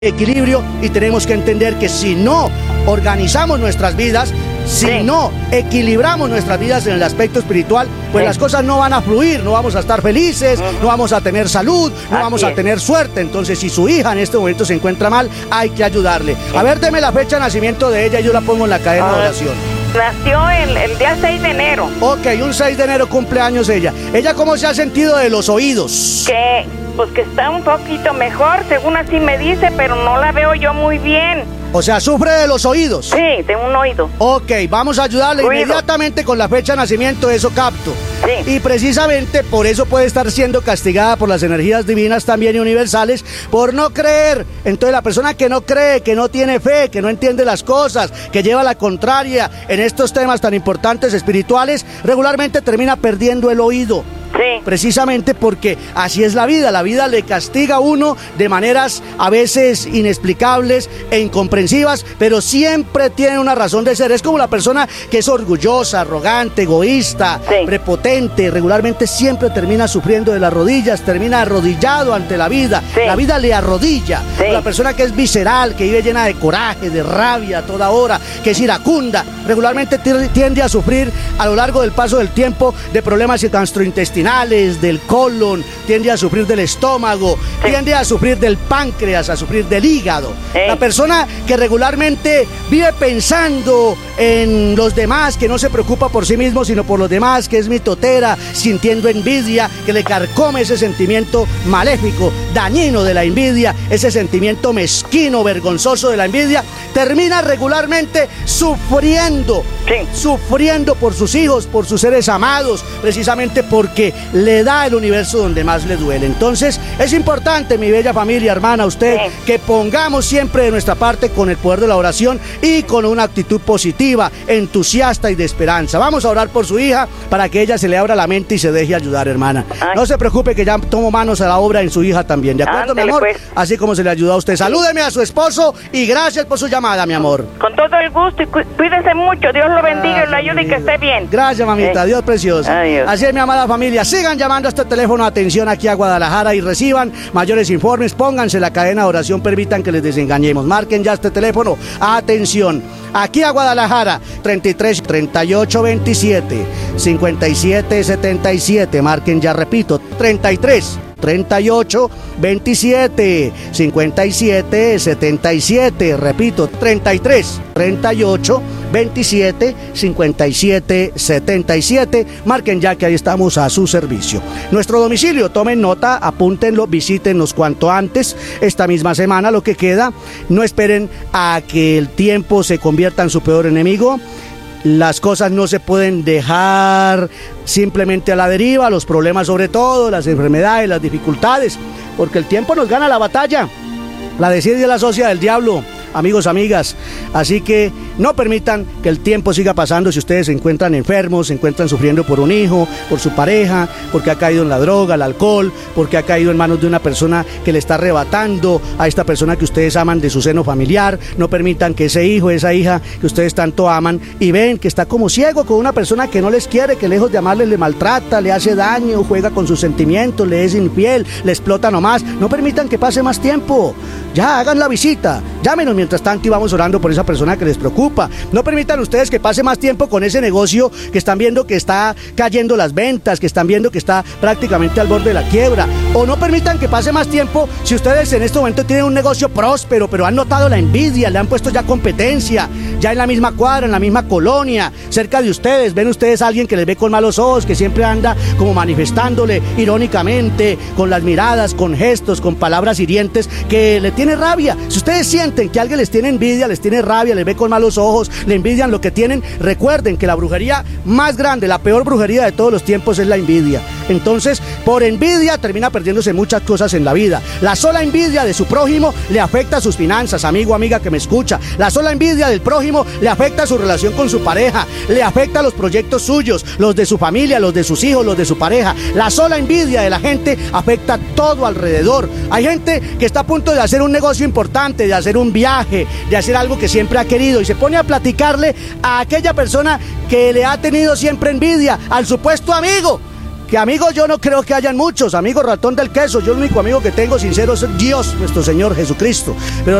equilibrio, y tenemos que entender que si no organizamos nuestras vidas, si no equilibramos nuestras vidas en el aspecto espiritual, pues las cosas no van a fluir, no vamos a estar felices, no vamos a tener salud, no vamos a tener suerte. Entonces, si su hija en este momento se encuentra mal, hay que ayudarle. A ver, deme la fecha de nacimiento de ella y yo la pongo en la cadena de oración. Nació el día 6 de enero. Ok, un 6 de enero cumpleaños ella. ¿Ella cómo se ha sentido de los oídos? Que está un poquito mejor, según así me dice, pero no la veo yo muy bien. O sea, ¿sufre de los oídos? Sí, de un oído. Ok, vamos a ayudarle inmediatamente con la fecha de nacimiento, eso capto. Sí. Y precisamente por eso puede estar siendo castigada por las energías divinas también y universales, por no creer. Entonces la persona que no cree, que no tiene fe, que no entiende las cosas, que lleva la contraria en estos temas tan importantes espirituales, regularmente termina perdiendo el oído. Sí. Precisamente porque así es la vida le castiga a uno de maneras a veces inexplicables e incomprensivas, pero siempre tiene una razón de ser. Es como la persona que es orgullosa, arrogante, egoísta, prepotente, regularmente siempre termina sufriendo de las rodillas, termina arrodillado ante la vida, la vida le arrodilla. La persona que es visceral, que vive llena de coraje, de rabia a toda hora, que es iracunda, regularmente tiende a sufrir a lo largo del paso del tiempo de problemas gastrointestinales, del colon, tiende a sufrir del estómago, tiende a sufrir del páncreas, a sufrir del hígado. La persona que regularmente vive pensando en los demás, que no se preocupa por sí mismo, sino por los demás, que es mitotera, sintiendo envidia, que le carcome ese sentimiento maléfico, dañino de la envidia, ese sentimiento mezquino, vergonzoso de la envidia, termina regularmente sufriendo por sus hijos, por sus seres amados, precisamente porque le da el universo donde más le duele. Entonces, es importante, mi bella familia, hermana, usted, que pongamos siempre de nuestra parte con el poder de la oración y con una actitud positiva, entusiasta y de esperanza. Vamos a orar por su hija para que ella se le abra la mente y se deje ayudar, hermana. No se preocupe, que ya tomo manos a la obra en su hija también, ¿de acuerdo, mi amor? Así como se le ayudó a usted. Salúdeme a su esposo y gracias por su llamada, mi amor. Con todo el gusto, y cuídese mucho, Dios lo bendiga y lo ayude y que esté bien. Gracias, mamita, Dios precioso. Adiós. Así es, mi amada familia, sigan llamando a este teléfono, atención, aquí a Guadalajara, y reciban mayores informes, pónganse la cadena de oración, permitan que les desengañemos, marquen ya este teléfono, atención, aquí a Guadalajara, 33 38 27 57 77, marquen ya, repito, 33 38 27 57 77, repito, 33 38 27 57 77, marquen ya que ahí estamos a su servicio. Nuestro domicilio, tomen nota, apúntenlo, visítenos cuanto antes, esta misma semana, lo que queda, no esperen a que el tiempo se convierta en su peor enemigo. Las cosas no se pueden dejar simplemente a la deriva, los problemas sobre todo, las enfermedades, las dificultades, porque el tiempo nos gana la batalla, la decide la socia del diablo, amigos, amigas, así que no permitan que el tiempo siga pasando si ustedes se encuentran enfermos, se encuentran sufriendo por un hijo, por su pareja, porque ha caído en la droga, el alcohol, porque ha caído en manos de una persona que le está arrebatando a esta persona que ustedes aman de su seno familiar. No permitan que ese hijo, esa hija que ustedes tanto aman y ven que está como ciego con una persona que no les quiere, que lejos de amarles le maltrata, le hace daño, juega con sus sentimientos, le es infiel, le explota nomás. No permitan que pase más tiempo, ya hagan la visita, llámenos mientras tanto y vamos orando por esa persona que les preocupa. No permitan ustedes que pase más tiempo con ese negocio que están viendo que está cayendo las ventas, que están viendo que está prácticamente al borde de la quiebra. O no permitan que pase más tiempo si ustedes en este momento tienen un negocio próspero, pero han notado la envidia, le han puesto ya competencia, ya en la misma cuadra, en la misma colonia, cerca de ustedes. Ven ustedes a alguien que les ve con malos ojos, que siempre anda como manifestándole irónicamente, con las miradas, con gestos, con palabras hirientes, que le tiene rabia. Si ustedes sienten que alguien les tiene envidia, les tiene rabia, les ve con malos ojos, le envidian lo que tienen, recuerden que la brujería más grande, la peor brujería de todos los tiempos es la envidia. Entonces, por envidia termina perdiéndose muchas cosas en la vida. La sola envidia de su prójimo le afecta a sus finanzas, amigo, amiga que me escucha. La sola envidia del prójimo le afecta a su relación con su pareja, le afecta a los proyectos suyos, los de su familia, los de sus hijos, los de su pareja. La sola envidia de la gente afecta todo alrededor. Hay gente que está a punto de hacer un negocio importante, de hacer un viaje, de hacer algo que siempre ha querido y se pone a platicarle a aquella persona que le ha tenido siempre envidia, al supuesto amigo, Que amigos yo no creo que hayan muchos, amigos ratón del queso. Yo el único amigo que tengo sincero es Dios, nuestro Señor Jesucristo. Pero